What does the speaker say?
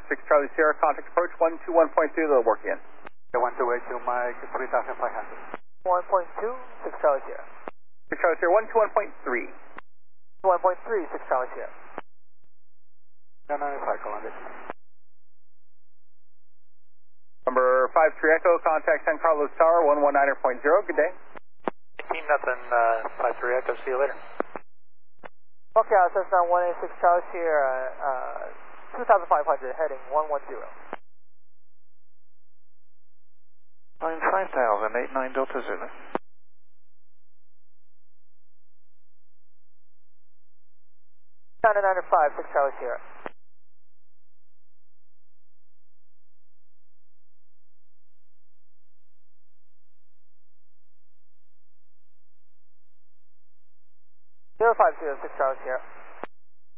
6 Charlie Sierra, contact approach 121.2, they'll work in. 1282, Mike 3500. 1.2, 6 Charlie Sierra. 6 Charlie Sierra, 121.3. 1.3, 6 Charlie Sierra. 995, Columbia. Number 53 Echo, contact San Carlos Tower, 119.0, good day. Team nothing, 53 Echo, see you later. Okay, Cessna 186 Charlie Sierra, 2500, heading 110. Line 5000, 89 Delta Zulu. China 905, 6 Charlie Sierra. Zero 50, 6 Charlie Sierra.